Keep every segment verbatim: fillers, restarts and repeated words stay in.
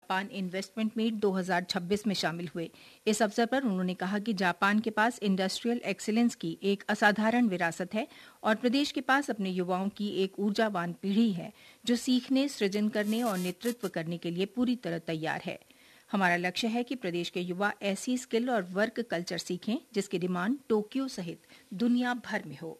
Japan investment meet दो हज़ार छब्बीस में शामिल हुए। इस अवसर पर उन्होंने कहा कि जापान के पास इंडस्ट्रियल एक्सीलेंस की एक असाधारण विरासत है और प्रदेश के पास अपने युवाओं की एक ऊर्जावान पीढ़ी है जो सीखने, सृजन करने और नेतृत्व करने के लिए पूरी तरह तैयार है। हमारा लक्ष्य है कि प्रदेश के युवा ऐसी स्किल और वर्क कल्चर सीखें जिसकी डिमांड टोक्यो सहित दुनिया भर में हो।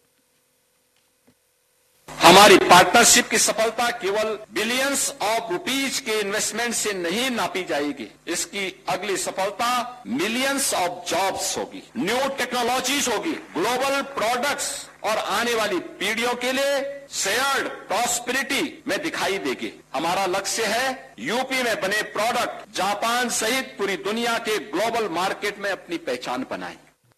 हमारी पार्टनरशिप की सफलता केवल बिलियंस ऑफ रुपीज के इन्वेस्टमेंट से नहीं नापी जाएगी। इसकी अगली सफलता मिलियंस ऑफ जॉब्स होगी, न्यू टेक्नोलॉजीज होगी, ग्लोबल प्रोडक्ट्स और आने वाली पीढ़ियों के लिए शेयर्ड प्रॉस्पेरिटी में दिखाई देगी। हमारा लक्ष्य है यूपी में बने प्रोडक्ट जापान सहित पूरी दुनिया के ग्लोबल मार्केट में अपनी पहचान बनाएं।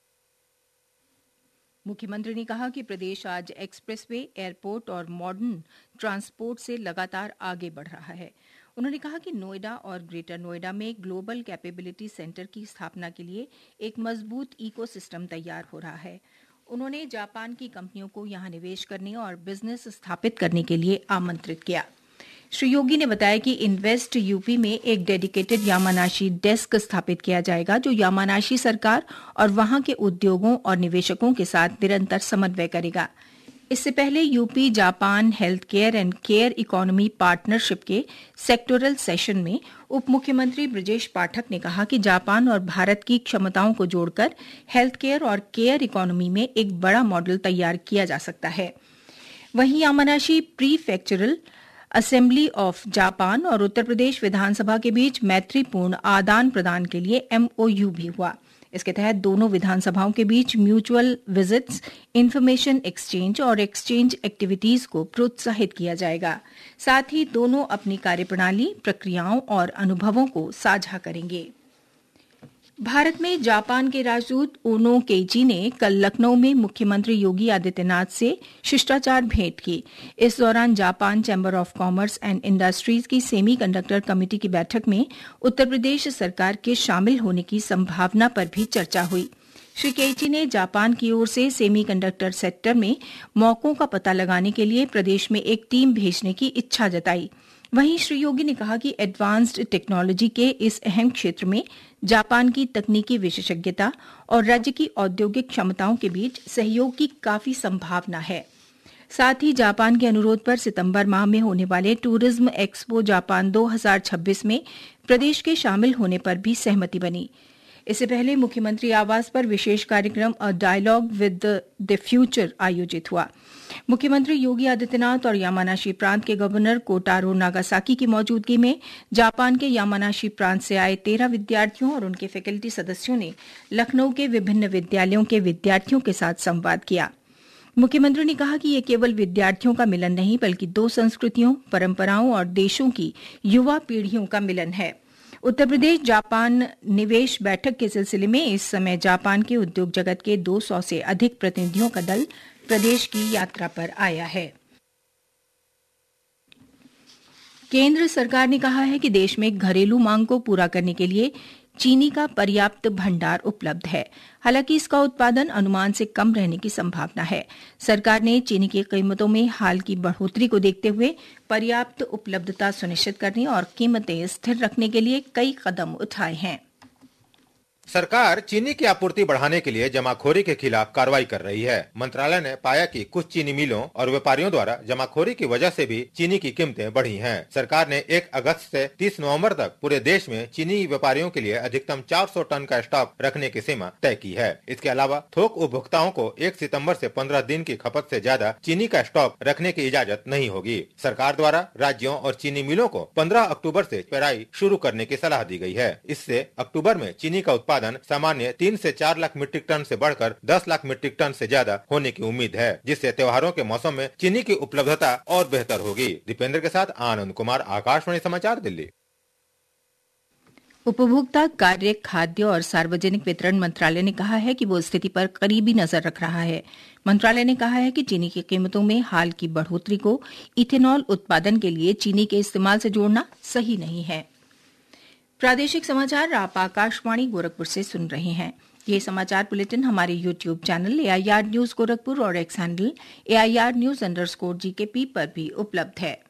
मुख्यमंत्री ने कहा कि प्रदेश आज एक्सप्रेसवे, एयरपोर्ट और मॉडर्न ट्रांसपोर्ट से लगातार आगे बढ़ रहा है। उन्होंने कहा कि नोएडा और ग्रेटर नोएडा में ग्लोबल कैपेबिलिटी सेंटर की स्थापना के लिए एक मजबूत इकोसिस्टम तैयार हो रहा है। उन्होंने जापान की कंपनियों को यहां निवेश करने और बिजनेस स्थापित करने के लिए आमंत्रित किया। श्री योगी ने बताया कि इन्वेस्ट यूपी में एक डेडिकेटेड यामानाशी डेस्क स्थापित किया जाएगा जो यामानाशी सरकार और वहां के उद्योगों और निवेशकों के साथ निरंतर समन्वय करेगा। इससे पहले UP Japan health care and care economy partnership के सेक्टोरल सेशन में उप मुख्यमंत्री ब्रजेश पाठक ने कहा कि जापान और भारत की क्षमताओं को जोड़कर हेल्थ केयर और केयर इकोनॉमी में एक बड़ा मॉडल तैयार किया जा सकता है। वहीं यामानाशी प्रीफेक्चरल असेंबली ऑफ जापान और उत्तर प्रदेश विधानसभा के बीच मैत्रीपूर्ण आदान प्रदान के लिए एमओयू भी हुआ। इसके तहत दोनों विधानसभाओं के बीच म्यूचुअल विजिट्स, इंफॉर्मेशन एक्सचेंज और एक्सचेंज एक्टिविटीज को प्रोत्साहित किया जाएगा। साथ ही दोनों अपनी कार्यप्रणाली, प्रक्रियाओं और अनुभवों को साझा करेंगे। भारत में जापान के राजदूत ओनो केइची ने कल लखनऊ में मुख्यमंत्री योगी आदित्यनाथ से शिष्टाचार भेंट की। इस दौरान Japan chamber of commerce and industries की सेमी कंडक्टर कमेटी की बैठक में उत्तर प्रदेश सरकार के शामिल होने की संभावना पर भी चर्चा हुई। श्री केइची ने जापान की ओर से सेमी कंडक्टर सेक्टर में मौकों का पता लगाने के लिए प्रदेश में एक टीम भेजने की इच्छा जताई। वहीं श्री योगी ने कहा कि एडवांस्ड टेक्नोलॉजी के इस अहम क्षेत्र में जापान की तकनीकी विशेषज्ञता और राज्य की औद्योगिक क्षमताओं के बीच सहयोग की काफी संभावना है। साथ ही जापान के अनुरोध पर सितंबर माह में होने वाले टूरिज्म एक्सपो जापान दो हज़ार छब्बीस में प्रदेश के शामिल होने पर भी सहमति बनी। इससे पहले मुख्यमंत्री आवास पर विशेष कार्यक्रम a dialogue with the future आयोजित हुआ। मुख्यमंत्री योगी आदित्यनाथ और यामानाशी प्रांत के गवर्नर कोटारो नागासाकी की मौजूदगी में जापान के यामानाशी प्रांत से आए तेरह विद्यार्थियों और उनके फैकल्टी सदस्यों ने लखनऊ के विभिन्न विद्यालयों के विद्यार्थियों के साथ संवाद किया। मुख्यमंत्री ने कहा कि ये केवल विद्यार्थियों का मिलन नहीं बल्कि दो संस्कृतियों, परंपराओं और देशों की युवा पीढ़ियों का मिलन है। उत्तर प्रदेश जापान निवेश बैठक के सिलसिले में इस समय जापान के उद्योग जगत के दो सौ से अधिक प्रतिनिधियों का दल प्रदेश की यात्रा पर आया है। केंद्र सरकार ने कहा है कि देश में घरेलू मांग को पूरा करने के लिए चीनी का पर्याप्त भंडार उपलब्ध है। हालांकि इसका उत्पादन अनुमान से कम रहने की संभावना है। सरकार ने चीनी की कीमतों में हाल की बढ़ोतरी को देखते हुए पर्याप्त उपलब्धता सुनिश्चित करने और कीमतें स्थिर रखने के लिए कई कदम उठाए हैं। सरकार चीनी की आपूर्ति बढ़ाने के लिए जमाखोरी के खिलाफ कार्रवाई कर रही है। मंत्रालय ने पाया कि कुछ चीनी मिलों और व्यापारियों द्वारा जमाखोरी की वजह से भी चीनी की कीमतें बढ़ी हैं। सरकार ने एक अगस्त से तीस नवंबर तक पूरे देश में चीनी व्यापारियों के लिए अधिकतम चार सौ टन का स्टॉक रखने की सीमा तय की है। इसके अलावा थोक उपभोक्ताओं को एक सितंबर से पंद्रह दिन की खपत से ज्यादा चीनी का स्टॉक रखने की इजाजत नहीं होगी। सरकार द्वारा राज्यों और चीनी मिलों को पंद्रह अक्टूबर से पेराई शुरू करने की सलाह दी गई है। इससे अक्टूबर में चीनी का उत्पादन सामान्य तीन से चार लाख मीट्रिक टन से बढ़कर दस लाख मीट्रिक टन से ज्यादा होने की उम्मीद है, जिससे त्योहारों के मौसम में चीनी की उपलब्धता और बेहतर होगी। दीपेंद्र के साथ आनंद कुमार, आकाशवाणी समाचार, दिल्ली। उपभोक्ता कार्य, खाद्य और सार्वजनिक वितरण मंत्रालय ने कहा है कि वो स्थिति पर करीबी नजर रख रहा है। मंत्रालय ने कहा है कि चीनी की कीमतों में हाल की बढ़ोतरी को इथेनॉल उत्पादन के लिए चीनी के इस्तेमाल से जोड़ना सही नहीं है। प्रादेशिक समाचार आप आकाशवाणी गोरखपुर से सुन रहे हैं। ये समाचार बुलेटिन हमारे YouTube channel AIR news Gorakhpur और x handle AIR news underscore GKP पर भी उपलब्ध है।